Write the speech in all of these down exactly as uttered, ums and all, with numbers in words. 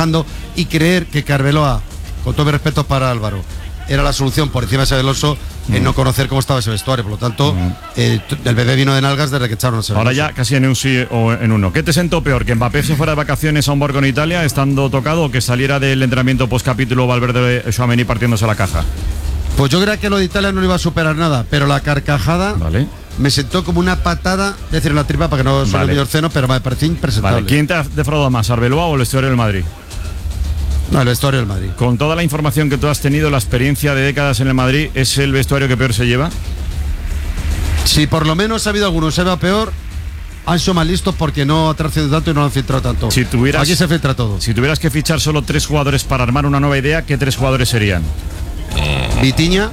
trabajando y creer que Arbeloa, con todo mi respeto para Álvaro, era la solución por encima de Xabi Alonso, en mm. no conocer cómo estaba ese vestuario. Por lo tanto, mm. eh, el bebé vino de nalgas desde que echaron a Xabi Ahora Alonso. ya casi en un sí o en uno. ¿Qué te sentó peor? ¿Que Mbappé se fuera de vacaciones a un barco en Italia estando tocado, o que saliera del entrenamiento post capítulo Valverde Tchouaméni partiéndose la caja? Pues yo creía que lo de Italia no iba a superar nada, pero la carcajada vale. me sentó como una patada, es decir, en la tripa, para que no suene vale. el ceno, pero me pareció impresentable. Vale. ¿Quién te ha defraudado más, Arbeloa o el vestuario del Madrid? No, el vestuario del Madrid. Con toda la información que tú has tenido, la experiencia de décadas en el Madrid, ¿es el vestuario que peor se lleva? Si por lo menos ha habido algunos, se va peor, han sido más listos porque no ha trascendido tanto y no han filtrado tanto. Si tuvieras, Aquí se filtra todo. Si tuvieras que fichar solo tres jugadores para armar una nueva idea, ¿qué tres jugadores serían? Vitinha,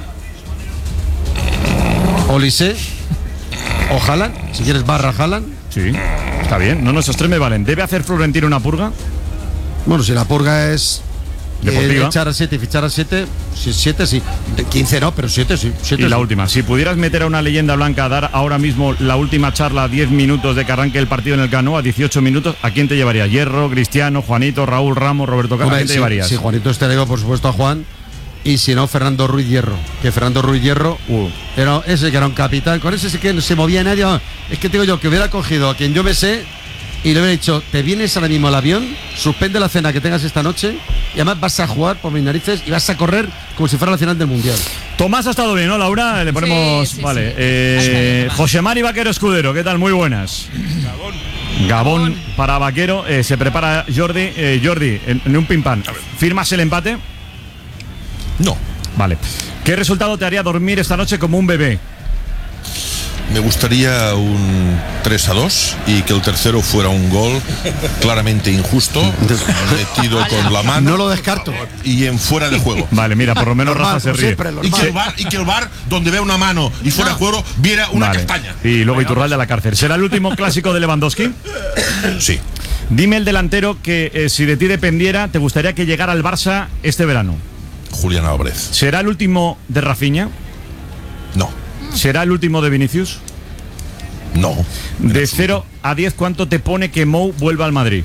Olise o Haaland, si quieres barra Haaland. Sí, está bien. No, no, esos tres me valen. ¿Debe hacer Florentino una purga? Bueno, si la purga es deportiva, eh, echar a siete y fichar a siete, si siete sí, quince no, pero siete sí. siete y la sí. última, si pudieras meter a una leyenda blanca a dar ahora mismo la última charla, diez minutos de que arranque el partido en el Cano, a dieciocho minutos, ¿a quién te llevaría? Hierro, Cristiano, Juanito, Raúl, Ramos, Roberto Carlos, ¿a quién te sí, llevarías? Si Juanito este le digo, por supuesto, a Juan. Y si no, Fernando Ruiz Hierro. Que Fernando Ruiz Hierro uh. era ese que era un capitán. Con ese sí que no se movía nadie. Es que digo yo, que hubiera cogido a quien yo me sé y le hubiera dicho, te vienes ahora mismo al avión, suspende la cena que tengas esta noche y además vas a jugar por mis narices y vas a correr como si fuera la final del Mundial. Tomás ha estado bien, ¿no, Laura? Le ponemos... Sí, sí, vale. Sí. Eh, José Mari Vaquero Escudero, ¿qué tal? Muy buenas. Gabón. Gabón para Vaquero. Eh, se prepara Jordi. Eh, Jordi, en, en un pim pam. ¿Firmas el empate? No. Vale. ¿Qué resultado te haría dormir esta noche como un bebé? Me gustaría un tres a dos y que el tercero fuera un gol claramente injusto, metido con la mano. No lo descarto. Y en fuera de juego. Vale, mira, por lo menos Rafa se ríe. Y que, el bar, y que el bar, donde vea una mano y fuera de juego, viera una vale. castaña. Y luego Iturralde a la cárcel. ¿Será el último clásico de Lewandowski? Sí. Dime el delantero que, eh, si de ti dependiera, te gustaría que llegara al Barça este verano. Julián Álvarez. ¿Será el último de Rafinha? No. ¿Será el último de Vinicius? No. De cero a diez, ¿cuánto te pone que Mou vuelva al Madrid?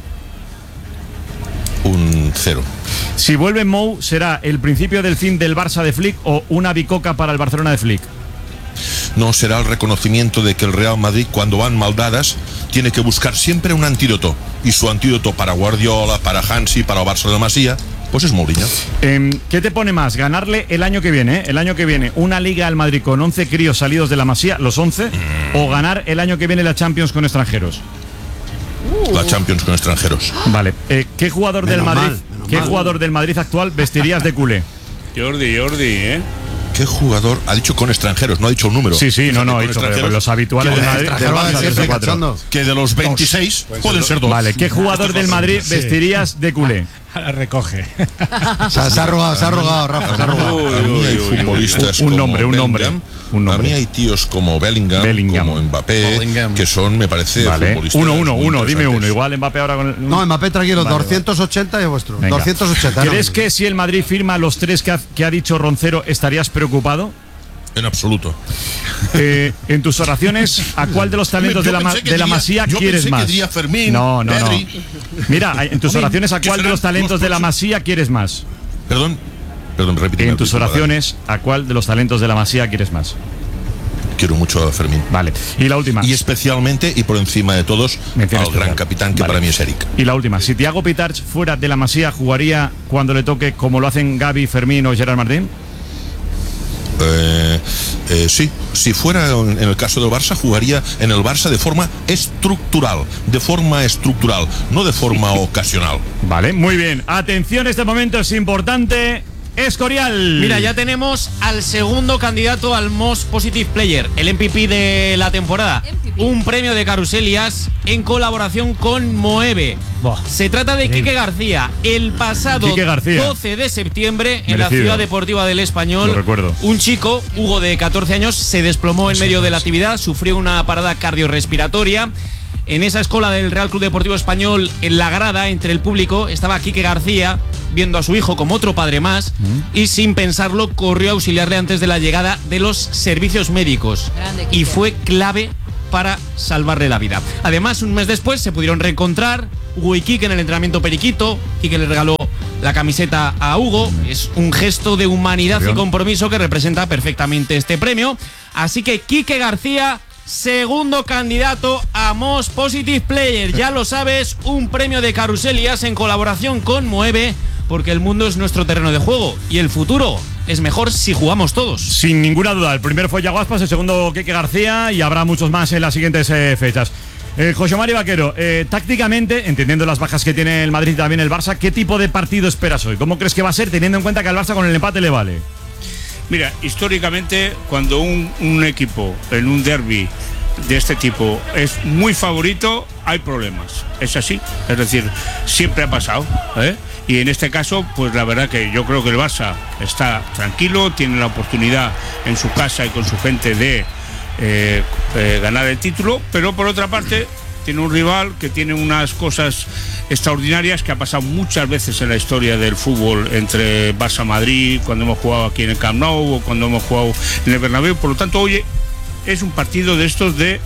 Un cero. Si vuelve Mou, ¿será el principio del fin del Barça de Flick o una bicoca para el Barcelona de Flick? No, será el reconocimiento de que el Real Madrid, cuando van mal dadas, tiene que buscar siempre un antídoto. Y su antídoto para Guardiola, para Hansi, para el Barça de la Masía, pues es Mourinho. Eh, ¿Qué te pone más? ¿Ganarle el año que viene? Eh? El año que viene una liga al Madrid con once críos salidos de la Masía, los once, mm. o ganar el año que viene la Champions con extranjeros. La Champions con extranjeros. Vale. Eh, ¿Qué jugador menos del Madrid, mal, qué mal. jugador del Madrid actual vestirías de culé? Jordi, Jordi, ¿eh? ¿Qué jugador? Ha dicho con extranjeros, no ha dicho un número. Sí, sí, no, no, ha dicho con los habituales del Madrid. Del Barça, que de los veintiséis dos. Pueden ser dos. Vale, ¿qué jugador del Madrid vestirías de culé? La recoge. O sea, se ha arrugado, se ha arrugado, Rafa, se ha arrugado. Uy, uy, uy, hay futbolistas un nombre, un nombre. Un nombre. A mí hay tíos como Bellingham, Bellingham. como Mbappé, Bellingham. que son, me parece, vale. futbolistas. Uno, uno, uno, dime uno. Igual Mbappé ahora con el... No, Mbappé tranquilo, vale, doscientos ochenta vale. y vuestro. Venga. doscientos ochenta. ¿Crees no, que si el Madrid firma los tres que ha, que ha dicho Roncero, estarías preocupado? En absoluto. Eh, en tus oraciones, ¿a cuál de los talentos de la, de la diría, Masía quieres más? Que Fermín, no, no, Pedri. no. Mira, en tus oraciones, ¿a cuál de los talentos de la Masía quieres más? Perdón, perdón, repite. En tus oraciones, ¿a cuál de los talentos de la Masía quieres más? Quiero mucho a Fermín. Vale. Y la última. Y especialmente, y por encima de todos, Mención al especial. gran capitán que vale. para mí es Eric. Y la última. Si Thiago Pitarch fuera de la Masía, ¿jugaría cuando le toque como lo hacen Gavi, Fermín o Gerard Martín? Eh, eh, sí, si fuera en el caso del Barça, jugaría en el Barça de forma estructural, de forma estructural, no de forma ocasional. Vale, muy bien. Atención, este momento es importante. Escorial. Mira, ya tenemos al segundo candidato al Most Positive Player, el M V P de la temporada. M V P. Un premio de Caruselias en colaboración con Moeve. Buah. Se trata de Quique García. El pasado García. doce de septiembre, en Merecido. la Ciudad Deportiva del Español, lo recuerdo. Un chico, Hugo, de catorce años, se desplomó en medio de la actividad, sufrió una parada cardiorrespiratoria. En esa escuela del Real Club Deportivo Español, en la grada, entre el público, estaba Quique García, viendo a su hijo como otro padre más, mm. y sin pensarlo corrió a auxiliarle antes de la llegada de los servicios médicos. Grande, y fue clave para salvarle la vida. Además, un mes después se pudieron reencontrar Hugo y Quique en el entrenamiento periquito. Quique le regaló la camiseta a Hugo. Es un gesto de humanidad y compromiso que representa perfectamente este premio. Así que Quique García, segundo candidato a Most Positive Player. Ya lo sabes, un premio de Carrusel y As en colaboración con Moeve, porque el mundo es nuestro terreno de juego y el futuro es mejor si jugamos todos. Sin ninguna duda, el primero fue Yago Aspas, el segundo Quique García, y habrá muchos más en las siguientes eh, fechas. Eh, José Mari Vaquero, eh, tácticamente, entendiendo las bajas que tiene el Madrid y también el Barça, ¿qué tipo de partido esperas hoy? ¿Cómo crees que va a ser, teniendo en cuenta que al Barça con el empate le vale? Mira, históricamente, cuando un, un equipo en un derbi de este tipo es muy favorito, hay problemas. Es así. Es decir, siempre ha pasado, ¿eh? Y en este caso, pues la verdad que yo creo que el Barça está tranquilo, tiene la oportunidad en su casa y con su gente de eh, eh, ganar el título, pero por otra parte tiene un rival que tiene unas cosas extraordinarias que ha pasado muchas veces en la historia del fútbol entre Barça-Madrid, cuando hemos jugado aquí en el Camp Nou o cuando hemos jugado en el Bernabéu. Por lo tanto, oye, es un partido de estos de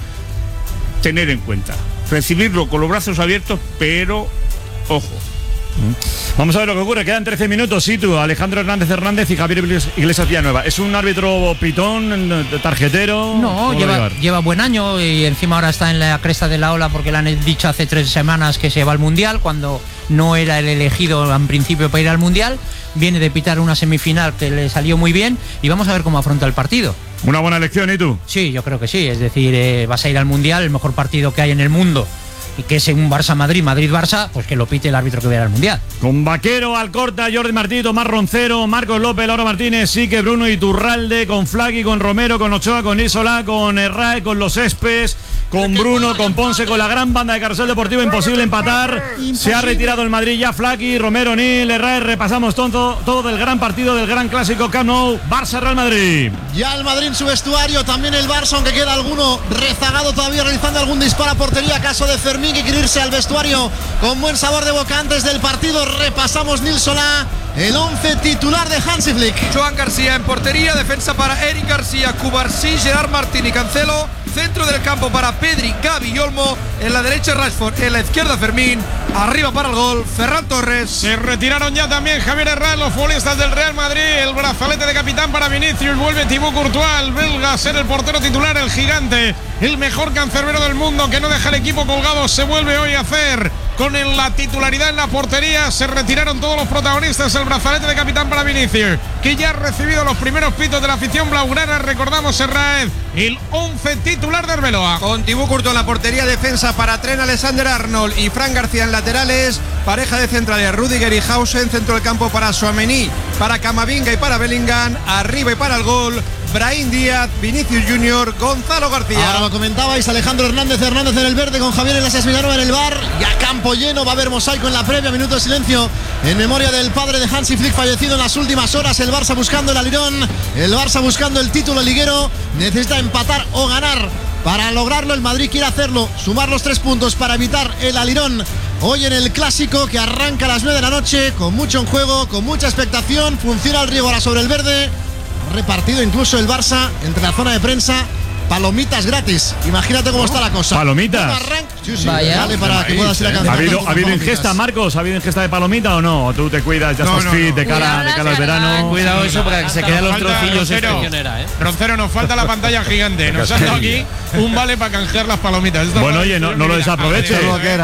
tener en cuenta, recibirlo con los brazos abiertos, pero ojo. Vamos a ver lo que ocurre, quedan trece minutos. Situ, Alejandro Hernández Hernández y Javier Iglesias Villanueva. ¿Es un árbitro pitón, tarjetero? No, lleva, lleva buen año y encima ahora está en la cresta de la ola porque le han dicho hace tres semanas que se va al Mundial, cuando no era el elegido en principio para ir al Mundial. Viene de pitar una semifinal que le salió muy bien y vamos a ver cómo afronta el partido. Una buena elección, ¿y tú? Sí, yo creo que sí, es decir, eh, vas a ir al Mundial, el mejor partido que hay en el mundo, y que es un Barça-Madrid, Madrid-Barça, pues que lo pite el árbitro que vaya al Mundial. Con Vaquero, Alcorta, Jordi Martí, Tomás Roncero, Marcos López, Laura Martínez, Sique, Bruno Iturralde, con Flaqui, con Romero, con Ochoa, con Isola, con Herrae, con Los Espes, con Bruno, con Ponce, con la gran banda de Carrusel Deportivo. Imposible empatar. Imposible. Se ha retirado el Madrid ya, Flaqui, Romero, Nil, Herrae. Repasamos todo, todo del gran partido, del gran clásico Camp Nou, Barça-Real Madrid. Ya el Madrid en su vestuario, también el Barça, aunque queda alguno rezagado todavía realizando algún disparo a portería, caso de Fermín, que quiere irse al vestuario con buen sabor de boca antes del partido. Repasamos, Nil Solá, el once titular de Hansi Flick. Joan García en portería, defensa para Eric García, Cubarsí, Gerard Martín y Cancelo. Centro del campo para Pedri, Gavi y Olmo. En la derecha Rashford, en la izquierda Fermín. Arriba para el gol, Ferran Torres. Se retiraron ya también Javier Herrera, los futbolistas del Real Madrid. El brazalete de capitán para Vinicius. Vuelve Thibaut Courtois, el belga, a ser el portero titular, el gigante, el mejor cancerbero del mundo, que no deja el equipo colgado. Se vuelve hoy a hacer con la titularidad en la portería. Se retiraron todos los protagonistas. El brazalete de capitán para Vinicius, que ya ha recibido los primeros pitos de la afición blaugrana. Recordamos, Herrera, el once titular de Arbeloa. Con Thibaut Courtois en la portería, defensa para Trent Alexander-Arnold y Fran García en laterales. Pareja de centrales, Rudiger y Hausen. Centro del campo para Tchouaméni, para Camavinga y para Bellingham. Arriba y para el gol, Brahim Díaz, Vinicius Junior, Gonzalo García. Ahora lo comentabais, Alejandro Hernández Hernández en el verde, con Javier Iglesias Villanueva en el bar. Ya campo lleno, va a haber mosaico en la previa, minuto de silencio en memoria del padre de Hansi Flick, fallecido en las últimas horas. El Barça buscando el alirón, el Barça buscando el título liguero. Necesita empatar o ganar para lograrlo. El Madrid quiere hacerlo, sumar los tres puntos para evitar el alirón hoy en el clásico, que arranca a las nueve de la noche, con mucho en juego, con mucha expectación. Funciona el riego ahora sobre el verde. Repartido incluso el Barça entre la zona de prensa. Palomitas gratis. Imagínate cómo está la cosa. ¿Palomitas? Sí, sí, vale, para que puedas ir a cantar. ¿Ha habido, ¿ha habido ingesta, Marcos? ¿Ha habido ingesta de palomita o no? ¿O tú te cuidas, ya no, estás no, fit no. de cara, de cara al verano? Cuidado eso para que se queden los trocillos Roncero, excepcionera, ¿eh? Roncero, nos falta la pantalla gigante. Nos han dado aquí un vale para canjear las palomitas. Esto bueno, oye, no, no lo desaproveches.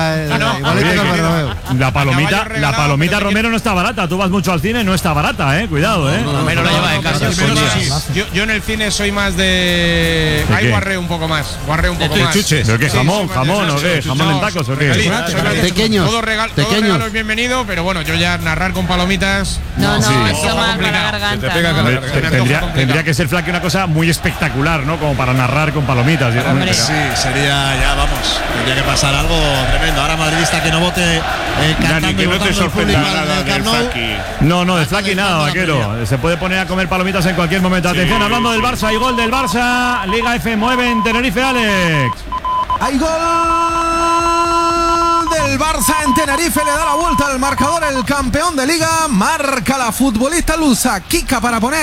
La palomita, la palomita Romero no está barata. Tú vas mucho al cine, no está barata, eh. Cuidado, eh. Romero la lleva de casa. Yo, yo en el cine soy más de. Ahí guarreo un poco más. Guarreo un poco más. ¿Pero qué? ¿Jamón? ¿Jamón o qué? ¿Jamón en tacos o qué? Pequeños. Todo regalo es bienvenido, pero bueno, yo ya narrar con palomitas. No, no, eso más para la garganta. Tendría, tendría que ser, Flaque, una cosa muy espectacular, ¿no? Como para narrar con palomitas. Hombre, sí, sería ya, vamos, tendría que pasar algo tremendo. Ahora madridista que no vote eh, cantando, Dani, que y no te sorprenda nada del Flaqui. No, no, de Flaqui nada, Vaquero. Se puede poner a comer palomitas en cualquier momento. Atención, hablando del Barça, hay gol del Barça. Liga F mueve en Tenerife, Alex. Hay gol del Barça en Tenerife, le da la vuelta al marcador el campeón de Liga. Marca la futbolista lusa Kika para poner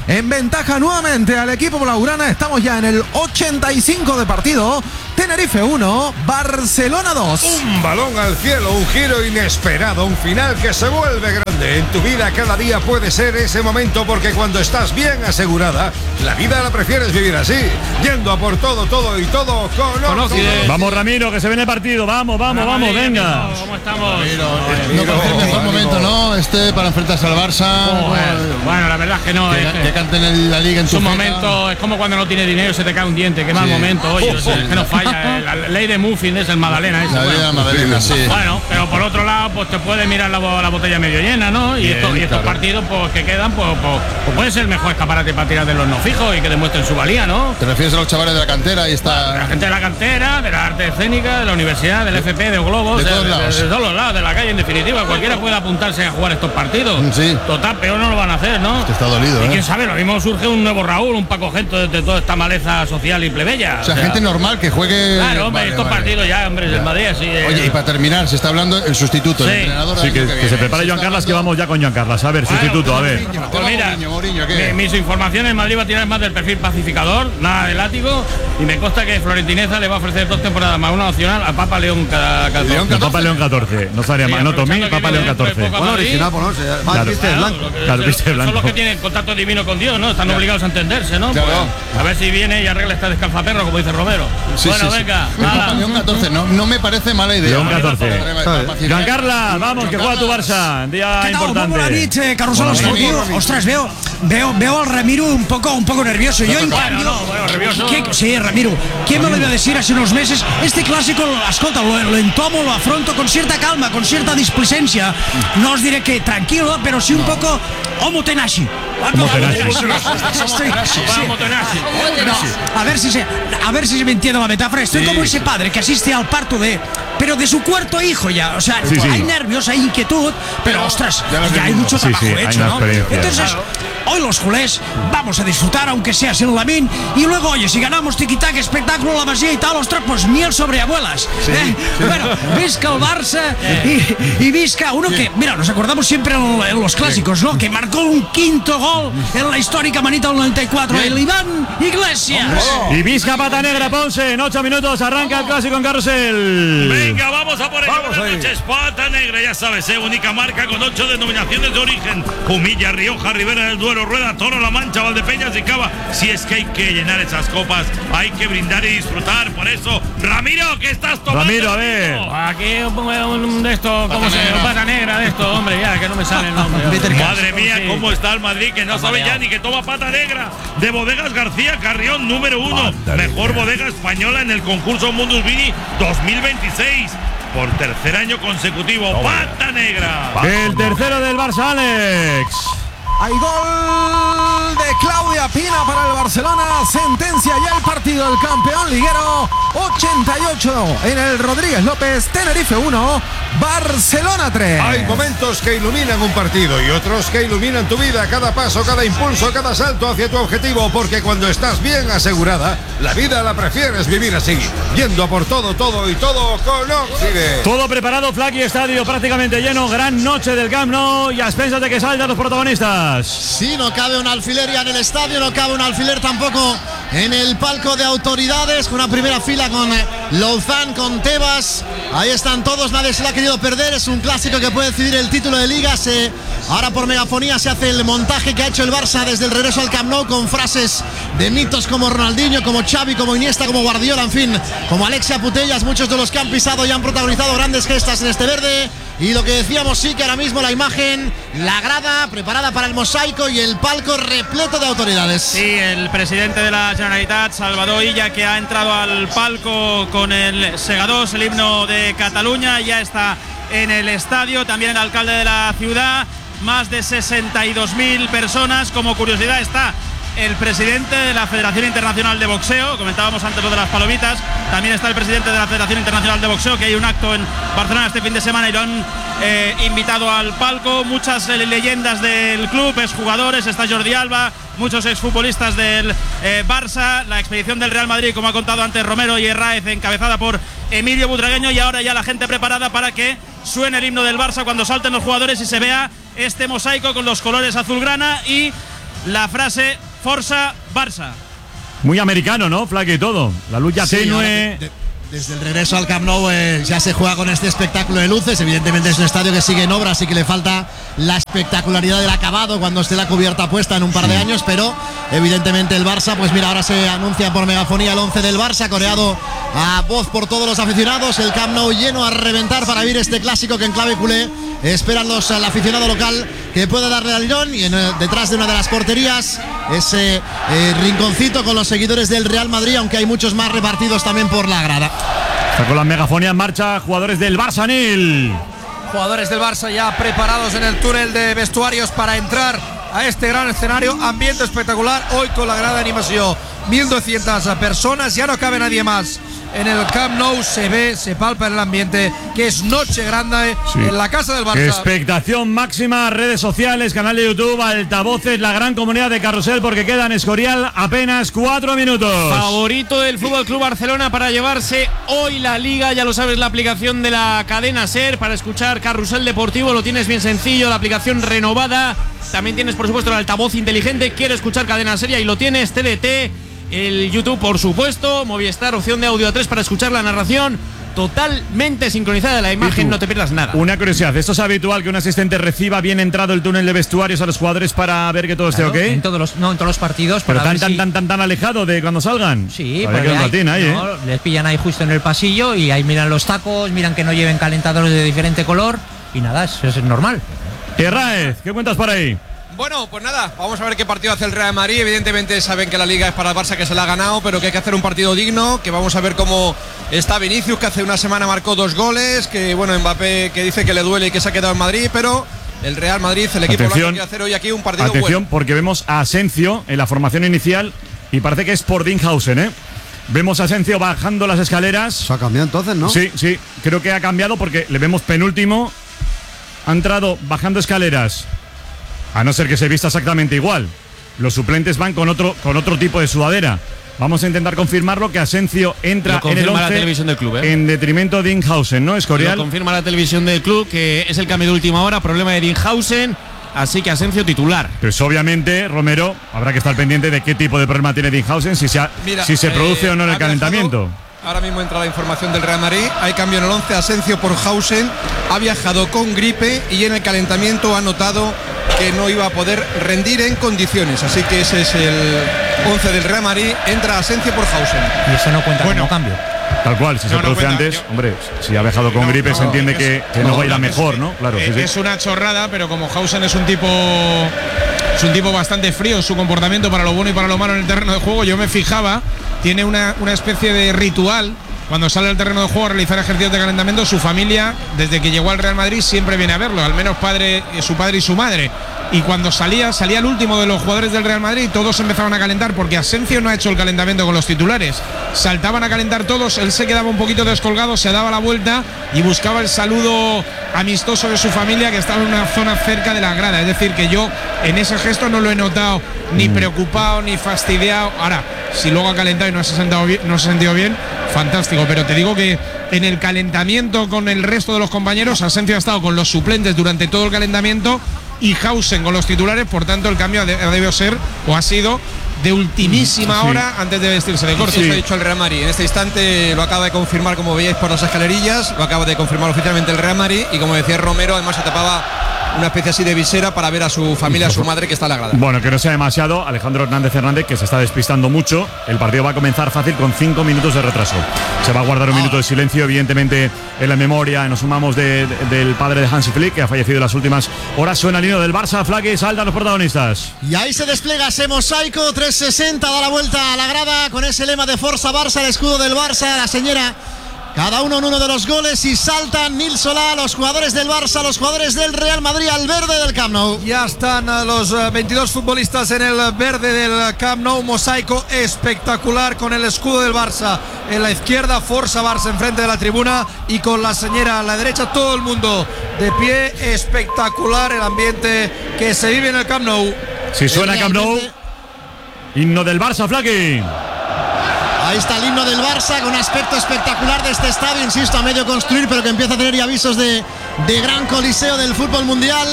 en ventaja nuevamente al equipo blaugrana. Estamos ya en el ochenta y cinco de partido. Tenerife uno, Barcelona dos. Un balón al cielo, un giro inesperado, un final que se vuelve grande. En tu vida cada día puede ser ese momento, porque cuando estás bien asegurada, la vida la prefieres vivir así, yendo a por todo, todo y todo con Occident. Vamos, Ramiro, que se viene el partido. Vamos, vamos, vamos, venga. ¿Cómo estamos? No parece el mejor momento, ¿no? Este para enfrentarse al Barça. Joder. Bueno, la verdad es que no. Que, es que que canten en la liga en tu su feca. momento es como cuando no tiene dinero y se te cae un diente. Qué mal Sí. momento, oye. Oh, o sea, oh. es que no falla. La ley de Muffin es el Magdalena. Ese, La ley de bueno. Magdalena, sí. Bueno, pero por otro lado, pues te puedes mirar la, la botella medio llena, ¿no? Y, Bien, esto, y estos claro. partidos pues que quedan, pues, pues, pues puede ser el mejor escaparate para tirar de los no fijos y que demuestren su valía, ¿no? Te refieres a los chavales de la cantera, ahí De está. la gente de la cantera, de la arte escénica, de la universidad, del F P, de Globos, De todos lados. de, de todos los lados, de la calle, en definitiva. Cualquiera puede apuntarse a jugar estos partidos. Sí. Total, peor no lo van a hacer, ¿no? Que está dolido, Y ¿eh? quién sabe, lo mismo surge un nuevo Raúl, un Paco Gento desde toda esta maleza social y plebeya. O sea, gente normal que juegue. Claro, hombre, Vale, estos vale. partidos ya, hombre, Ya. el Madrid así. eh, Oye, y para terminar, se está hablando el sustituto, Sí. el entrenador. Sí, del que, año que se viene. prepare Joan está Carlas, que hablando- vamos ya con Joan Carlas. A ver, Bueno, sustituto, a ver. Mourinho, Pues mira, Mourinho, Mourinho, ¿qué? mi- mis informaciones, Madrid va a tirar más del perfil pacificador, nada de látigo, y me consta que Florentineza le va a ofrecer dos temporadas más, una opcional al Papa León cada León El Papa León catorce. No estaría Sí, mal. No, Tomí, aprovechando que Papa León viene catorce. poco a Bueno, Madrid. original, por no sé. Más Claro. viste de blanco. Claro, viste de Son blanco. los que tienen contacto divino con Dios, ¿no? Están obligados a entenderse, ¿no? Claro. Pues, a ver si viene y arregla esta descalzaperro, como dice Romero. Sí, bueno, sí, sí. venga, El Papa nada. León catorce, no, no me parece mala idea. León catorce. Capacidad. Joan Carlas, vamos, que juega tu Barça. Día ¿Qué tal? Molt importante. bona nit, eh, Carrusel Bona nit. Esportiu. Ostras, veo, veo, veo al Ramiro un poco, un poco nervioso. Yo, en Bueno, cambio, no, bueno, nervioso. ¿qué- sí, Ramiro, ¿quién me lo iba a decir hace unos meses? Este clásico, escolta, lo, lo entomo, lo afronto con cierta calma, con cierta displicencia. No os diré que tranquilo, pero sí un poco homo tenaci. Homo tenaci. Estoy- sí. Vamos, Tenaci. No, a ver si se, a ver si se me entiende la metáfora. Estoy Sí. como ese padre que asiste al parto de, pero de su cuarto hijo ya. O sea, Sí, sí. hay nervios, hay inquietud, pero ostras, ya lo ya hay vimos. mucho Sí, trabajo sí, hay hecho, una ¿no? experiencia. Entonces, hoy los culés vamos a disfrutar, aunque sea sin Lamín, y luego, oye, si ganamos tiquitac, espectáculo, la Masía y tal, ostras, pues miel sobre abuelas. ¿eh? Bueno, visca el Barça y, y visca uno que, mira, nos acordamos siempre en, en los clásicos, ¿no? Que marcó un quinto gol en la histórica manita del noventa y cuatro, el Iván Iglesias. Y Vizca Pata Negra, Ponce. En ocho minutos arranca el clásico en Carrusel. Venga, vamos a por ello. Buenas noches, Pata Negra, ya sabes, ¿eh? Única marca con ocho denominaciones de origen. Humilla, Rioja, Ribera del Duero, Rueda, Toro, La Mancha, Valdepeñas y Cava. Si es que hay que llenar esas copas, hay que brindar y disfrutar. Por eso, Ramiro, ¿qué estás tomando? Ramiro, a ver. Aquí un, un de esto, ¿cómo se llama? Pata negra de esto, hombre, ya, que no me sale el nombre. hombre. Madre mía, Sí. cómo está el Madrid, que no sabe ya ni que toma Pata Negra. De Bodegas García Carrión, número uno. Pata Mejor Negra. bodega española en el concurso Mundus Vini dos mil veintiséis. Por tercer año consecutivo, Pata Negra. El tercero del Barça, Alex. Hay gol de Claudia Pina para el Barcelona. Sentencia ya el partido del campeón liguero. ochenta y ocho en el Rodríguez López. Tenerife uno, Barcelona tres. Hay momentos que iluminan un partido y otros que iluminan tu vida, cada paso, cada impulso, cada salto hacia tu objetivo, porque cuando estás bien asegurada, la vida la prefieres vivir así, yendo a por todo, todo y todo con Occident. Todo preparado, Flaky, estadio prácticamente lleno. Gran noche del Camp Nou y a expensas de que salgan los protagonistas. Sí, no cabe un alfiler ya en el estadio, no cabe un alfiler tampoco en el palco de autoridades, con una primera fila con Louzán, con Tebas. Ahí están todos, nadie se la ha querido perder. Es un clásico que puede decidir el título de liga. Se, ahora por megafonía se hace el montaje que ha hecho el Barça desde el regreso al Camp Nou, con frases de mitos como Ronaldinho, como Xavi, como Iniesta, como Guardiola, en fin, como Alexia Putellas. Muchos de los que han pisado y han protagonizado grandes gestas en este verde. Y lo que decíamos, sí, que ahora mismo la imagen, la grada preparada para el mosaico y el palco repleto de autoridades. Sí, el presidente de la Generalitat, Salvador Illa, que ha entrado al palco con el Segadors, el himno de Cataluña, ya está en el estadio. También el alcalde de la ciudad, más de sesenta y dos mil personas. Como curiosidad está el presidente de la Federación Internacional de Boxeo, comentábamos antes lo de las palomitas, también está el presidente de la Federación Internacional de Boxeo, que hay un acto en Barcelona este fin de semana y lo han eh, invitado al palco. Muchas eh, leyendas del club, exjugadores, está Jordi Alba, muchos exfutbolistas del eh, Barça, la expedición del Real Madrid, como ha contado antes Romero y Herráez, encabezada por Emilio Butragueño, y ahora ya la gente preparada para que suene el himno del Barça cuando salten los jugadores y se vea este mosaico con los colores azulgrana y la frase Forza Barça. Muy americano, ¿no? Flaque y todo. La luz ya Sí, tenue. ahora de- de- Desde el regreso al Camp Nou eh, ya se juega con este espectáculo de luces. Evidentemente es un estadio que sigue en obra, así que le falta la espectacularidad del acabado cuando esté la cubierta puesta en un par de años, pero evidentemente el Barça, pues mira, ahora se anuncia por megafonía el once del Barça, coreado a voz por todos los aficionados. El Camp Nou lleno a reventar para vivir este clásico que en clave culé esperan los al aficionado local que pueda darle al lirón. Y en, eh, detrás de una de las porterías ese eh, rinconcito con los seguidores del Real Madrid, aunque hay muchos más repartidos también por la grada. Está con la megafonía en marcha, jugadores del Barça, Nil. Jugadores del Barça ya preparados en el túnel de vestuarios para entrar a este gran escenario. Ambiente espectacular hoy con la grada de animación. mil doscientas personas, ya no cabe nadie más. En el Camp Nou se ve, se palpa en el ambiente que es noche grande Sí. en la casa del Barça. Expectación máxima, redes sociales, canal de YouTube, altavoces, la gran comunidad de Carrusel, porque quedan Escorial apenas cuatro minutos. Favorito del Fútbol Club Barcelona para llevarse hoy la Liga. Ya lo sabes, la aplicación de la cadena SER para escuchar Carrusel Deportivo. Lo tienes bien sencillo, la aplicación renovada. También tienes, por supuesto, el altavoz inteligente. Quieres escuchar cadena SER y ahí lo tienes. T D T, el YouTube, por supuesto. Movistar, opción de audio a tres para escuchar la narración. Totalmente sincronizada la imagen, no te pierdas nada. Una curiosidad, ¿esto es habitual que un asistente reciba bien entrado el túnel de vestuarios a los jugadores para ver que todo Claro, esté ok? En todos los, no, en todos los partidos. Pero para tan, ver tan, si- tan, tan, tan alejado de cuando salgan. Sí, Habría porque que un hay- ratín ahí, no, ¿eh? les pillan ahí justo en el pasillo y ahí miran los tacos, miran que no lleven calentadores de diferente color y nada, eso es normal. Herráez, ¿qué cuentas por ahí? Bueno, pues nada, vamos a ver qué partido hace el Real Madrid. Evidentemente saben que la Liga es para el Barça, que se la ha ganado, pero que hay que hacer un partido digno, que vamos a ver cómo está Vinicius, que hace una semana marcó dos goles, que bueno, Mbappé que dice que le duele y que se ha quedado en Madrid, pero el Real Madrid, el equipo blanco, quiere hacer hoy aquí un partido atención, bueno. porque vemos a Asencio en la formación inicial y parece que es por Dinghausen, ¿eh? Vemos a Asencio bajando las escaleras. Se ha cambiado entonces, ¿no? Sí, sí, creo que ha cambiado porque le vemos penúltimo. Ha entrado bajando escaleras. A no ser que se vista exactamente igual. Los suplentes van con otro, con otro tipo de sudadera. Vamos a intentar confirmarlo, que Asencio entra Lo en el confirma la once televisión del club, ¿eh? en detrimento de Dinghausen, ¿no, Escorial? Lo confirma la televisión del club, que es el cambio de última hora, problema de Dinghausen, así que Asencio titular. Pues obviamente, Romero, habrá que estar pendiente de qué tipo de problema tiene Dinghausen, si se, ha- Mira, si se eh, produce o no en el ha calentamiento. Ahora mismo entra la información del Real Madrid. Hay cambio en el once. Asencio por Hausen. Ha viajado con gripe y en el calentamiento ha notado que no iba a poder rendir en condiciones. Así que ese es el once del Real Madrid. Entra Asencio por Hausen. Y eso no cuenta como cambio. Tal cual, si se No, no produce cuenta, antes, yo- hombre, si ha viajado con No, gripe no, se entiende es- que, que no, no, va a ir a es- mejor, ¿no? Claro, sí, Eh, sí. Es una chorrada, pero como Hausen es un tipo es un tipo bastante frío en su comportamiento para lo bueno y para lo malo en el terreno de juego, yo me fijaba, tiene una, una especie de ritual. Cuando sale al terreno de juego a realizar ejercicios de calentamiento, su familia, desde que llegó al Real Madrid, siempre viene a verlo, al menos padre, eh, su padre y su madre. Y cuando salía, salía el último de los jugadores del Real Madrid, todos empezaban a calentar, porque Asencio no ha hecho el calentamiento con los titulares. Saltaban a calentar todos, él se quedaba un poquito descolgado, se daba la vuelta y buscaba el saludo amistoso de su familia, que estaba en una zona cerca de la grada. Es decir, que yo en ese gesto no lo he notado ni preocupado ni fastidiado. Ahora, si luego ha calentado y no se ha sentido bien, no se ha sentido bien, fantástico. Pero te digo que en el calentamiento con el resto de los compañeros, Asencio ha estado con los suplentes durante todo el calentamiento y Hausen con los titulares. Por tanto, el cambio de- debió ser o ha sido de ultimísima Sí. hora antes de vestirse de corto. Eso ha dicho el Real Madrid. En este instante lo acaba de confirmar, como veíais por las escalerillas, lo acaba de confirmar oficialmente el Real Madrid. Y como decía Romero, además se tapaba una especie así de visera para ver a su familia, a su madre, que está en la grada. Bueno, que no sea demasiado. Alejandro Hernández Hernández, que se está despistando mucho. El partido va a comenzar fácil con cinco minutos de retraso. Se va a guardar un minuto de silencio, evidentemente, en la memoria. Nos sumamos de- de- del padre de Hansi Flick, que ha fallecido en las últimas horas. Suena el himno del Barça. Flaque y saltan los protagonistas. Y ahí se despliega ese mosaico trescientos sesenta, da la vuelta a la grada con ese lema de Forza Barça, el escudo del Barça, la señora. Cada uno en uno de los goles y saltan Nil Solá, los jugadores del Barça, los jugadores del Real Madrid al verde del Camp Nou. Ya están eh, los eh, veintidós futbolistas en el verde del Camp Nou, mosaico espectacular con el escudo del Barça en la izquierda, Forza Barça enfrente de la tribuna y con la señora a la derecha, todo el mundo de pie, espectacular el ambiente que se vive en el Camp Nou. Si suena Camp Nou, himno del Barça, Flaque. Ahí está el himno del Barça con aspecto espectacular de este estadio, insisto, a medio construir, pero que empieza a tener ya avisos de, de gran coliseo del fútbol mundial.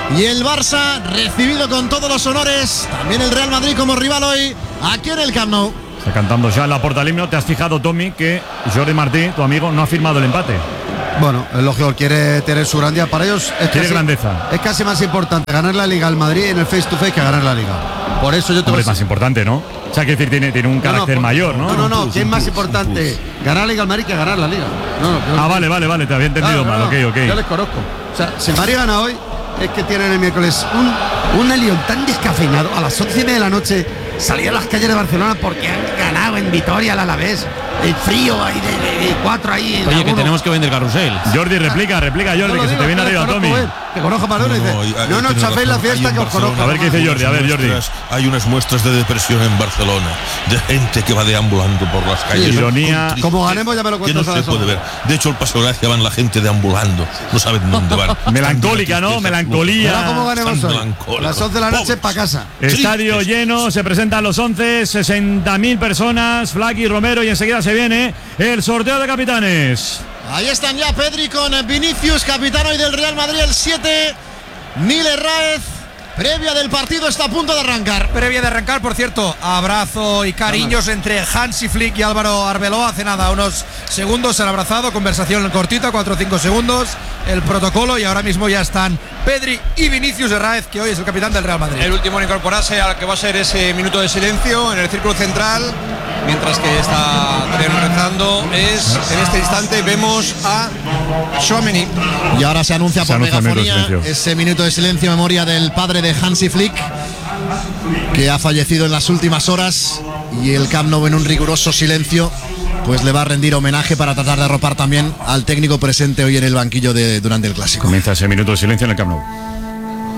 y el Barça recibido con todos los honores. También el Real Madrid como rival hoy aquí en el Camp Nou. Está cantando ya la porta al himno. ¿Te has fijado, Tommy, que Jordi Martí, tu amigo, no ha firmado el empate? Bueno, es lógico, quiere tener su grandeza. Para ellos es Quiere casi, grandeza. es casi más importante ganar la Liga al Madrid en el face to face que ganar la Liga. Por eso yo te Hombre, voy es a más importante, ¿no? O sea, que decir, tiene, tiene un carácter por- mayor, ¿no? No, no, no, que es más importante ganar la Liga al Madrid que ganar la Liga. No, no, Ah, vale, vale, vale, te había entendido Claro, mal, no, no, ok, ok. Yo les conozco. O sea, si el Madrid gana hoy, es que tienen el miércoles un, un Lyon tan descafeinado. A las once y media de la noche salir a las calles de Barcelona porque han ganado en Vitoria al Alavés. El frío ahí de, de, de cuatro ahí. en Oye, la que uno. tenemos que vender carrusel. Jordi, replica, replica, Jordi, No lo que se digo, te viene que les arriba, conozco, Tommy. eh, Que conozco a Padrón y dice, hay- no nos tiene chaféis la razón, fiesta hay que en os conozco. Barcelona A ver qué dice Jordi, a ver, Jordi. muestras- Hay unas muestras de depresión en Barcelona, de gente que va deambulando por las calles. ironía. Con Como tristeza, ganemos ya me lo que cuentas no a se las puede once. ver. De hecho, el Paso de Gracia van la gente deambulando. No saben dónde van. Melancólica, ¿no? Están de Melancolía. Verá cómo ganemos Están hoy. melancólicos. A las once de la noche Pobres. para casa. Estadio lleno, se presentan los once, sesenta mil personas, Flaky, Romero, y enseguida se viene el sorteo de capitanes. Ahí están ya Pedri con Vinicius, capitán hoy del Real Madrid, el siete. Nil Herráez, previa del partido, está a punto de arrancar. Previa de arrancar, por cierto, abrazo y cariños entre Hansi Flick y Álvaro Arbeloa. Hace nada, unos segundos se han abrazado, conversación cortita, cuatro o cinco segundos, el protocolo, y ahora mismo ya están Pedri y Vinicius Herráez, que hoy es el capitán del Real Madrid. El último en incorporarse al que va a ser ese minuto de silencio en el círculo central, mientras que está rezando, es en este instante vemos a Tchouaméni. Y ahora se anuncia Se por anuncia el minuto de megafonía silencio. ese minuto de silencio en memoria del padre de Hansi Flick, que ha fallecido en las últimas horas, y el Camp Nou, en un riguroso silencio, pues le va a rendir homenaje para tratar de arropar también al técnico presente hoy en el banquillo de, durante el Clásico. Comienza ese minuto de silencio en el Camp Nou.